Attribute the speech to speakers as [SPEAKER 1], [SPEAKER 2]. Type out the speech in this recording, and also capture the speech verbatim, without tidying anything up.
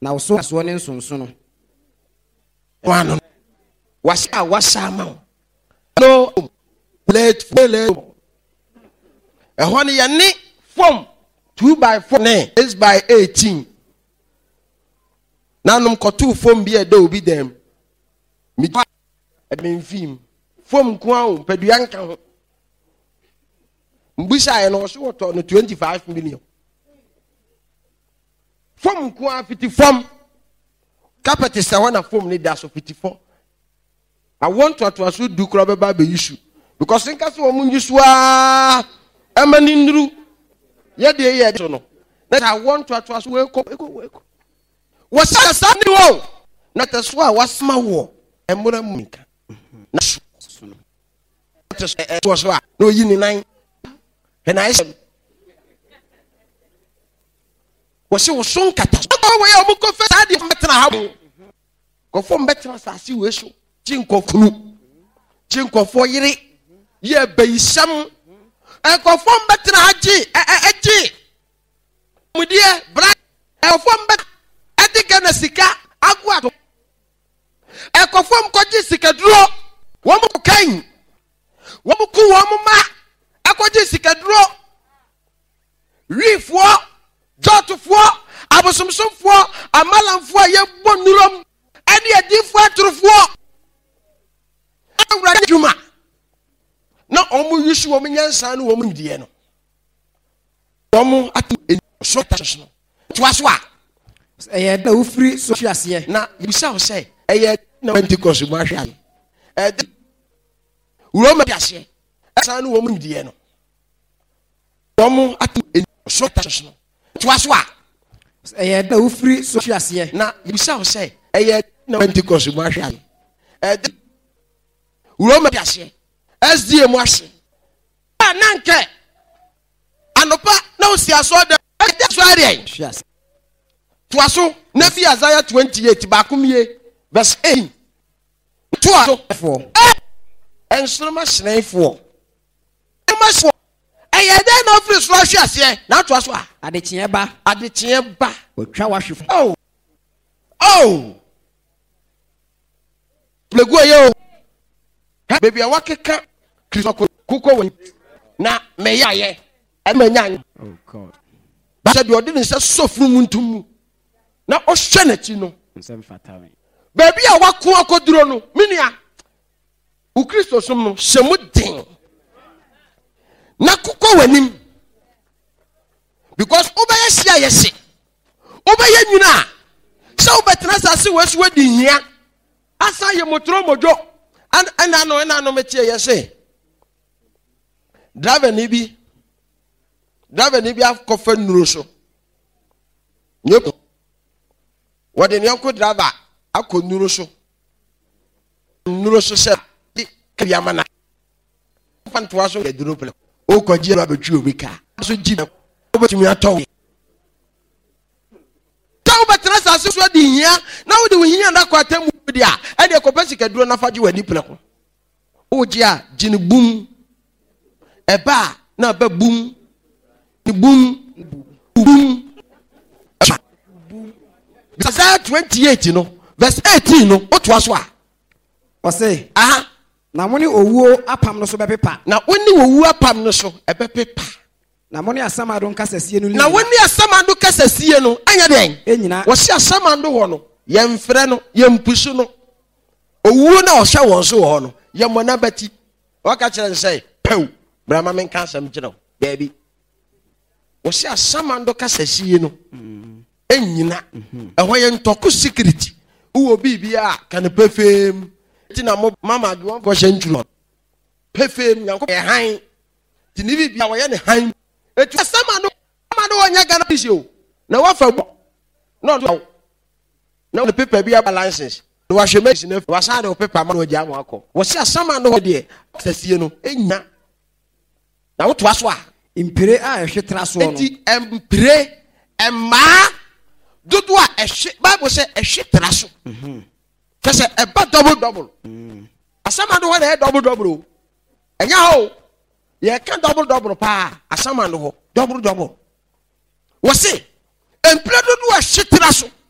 [SPEAKER 1] na so so ne nsonso no
[SPEAKER 2] wano wasa wasa ma no plate plate ehon ye ne form two by four ne six by eighteen nanum kotu form bi e da obi dem mi e film form ko an pedua nka ho mbisa ye no so woto no twenty-five million form ko an fifty form carpet is one form ni da so fifty-four. I want to to so do crop ba be issue because in case wo mun issue a amani ndru ye de ye so no that I want to to so we ko we ko wo sa sa ni wo na te so a wasma wo emura munka na so no te so so a no yi ni nan he na ise wo se wo so nkata so wo ye o mu ko fe sa di metra ha ko fo metra sa si we so jinko kunu jinko fo yire ye beisam e ko fo metra haji e eji mudie bra e fo mbet edika na sika agwa to e ko fo mkoji sika duro wo mu kan wo mu ku wo mu ma e ko ji sika duro rifo jotufo abosomsomfo amalamfo ye bonurom ani adifo atrofo awra juma na omu yusu wo nyansa no wo mdie no omu atu so tasno twaso a
[SPEAKER 1] eye da ufri so hwase
[SPEAKER 2] na bisa wo say eye na Pentecost mu ahwa e de wo ma hwase asa no wo mdie no omu atu so tasno twaso a
[SPEAKER 1] eye da ufri so hwase
[SPEAKER 2] na bisa wo say eye na Pentecost mu ahwa e de wo ma hwase S D M ahwe nanke anopa na osiaso de so area
[SPEAKER 1] hwase
[SPEAKER 2] twaso na fi Isaiah twenty-eight ba kumie verse eight twaso
[SPEAKER 1] for
[SPEAKER 2] enstroma snefo emasfo eyede na free so hwase na twaso a
[SPEAKER 1] adechie ba
[SPEAKER 2] adechie ba
[SPEAKER 1] otwa wahwefo
[SPEAKER 2] oh oh plegu ayo baby a wakeka kristo kuko won na meyaye e manyan
[SPEAKER 1] oh god
[SPEAKER 2] ba se de odin se sofru muntum na o hwe na chi no
[SPEAKER 1] nsem fatame
[SPEAKER 2] baby a wako akoduro no minia u kristo som no shemu din na kuko wanim because obeye sia yese obeye nyuna se obetra sase wesu wadi hia asa ye motro mojo and and I know and I know me tie yese driver ni bi driver ni bi akofa nuro so nyep what the nyako driver akọ nuro so nuro so se kriama na fantoa so eduro pele o ko ji ba betwi obi ka so ji na obetumi atọ taw betra sa so di hia na wo de hia na kwata mu dia e de ko pesika duro na faji wani pele ko o ji a jini bum eba na ba bum ni bum bum Isaiah twenty-eight no verse eighteen no o to aso a
[SPEAKER 1] o say
[SPEAKER 2] aha
[SPEAKER 1] na moni owuo apam no so bepepa
[SPEAKER 2] na woni owuo apam no so e bepepa
[SPEAKER 1] na moni asamado nkasasie no
[SPEAKER 2] na woni asamado kasasie no anya den
[SPEAKER 1] enyina
[SPEAKER 2] wo se asamado ho no ye mfre no ye mpusu no owuo na o hwe won so ho no ye mona bati waka kire say pew brama men kan sam kire baby wo se asamado kasasie no enyina ehwo ye ntoko security uwo bibia kan pefem tina mama do ko hyentulo pefem yanko e han tini bibia wo ye ne han etu asamado amado wonya gana bisio na wafa no do na the paper bia balances no wa hweme si na wa sa de paper ma no gya mo akọ wo se asamado ho de sasie no enyina na wo to aso a
[SPEAKER 1] impire a ehwe traso no
[SPEAKER 2] enti empire emma dodo a ehwe bible say ehwe traso mhm kase eba double double mhm asamado ho de double double enya ho ye kan double double pa asamado ho double double wo se empire dodo a ehwe traso